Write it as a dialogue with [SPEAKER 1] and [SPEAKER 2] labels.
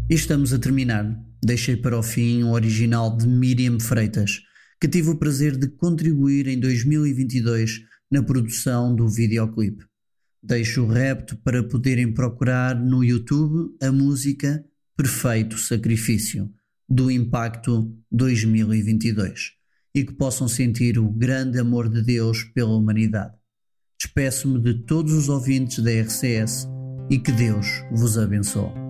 [SPEAKER 1] E estamos a terminar. Deixei para o fim o original de Miriam Freitas, que tive o prazer de contribuir em 2022 na produção do videoclipe. Deixo o repto para poderem procurar no YouTube a música Perfeito Sacrifício, do Impacto 2022, e que possam sentir o grande amor de Deus pela humanidade. Despeço-me de todos os ouvintes da RCS e que Deus vos abençoe.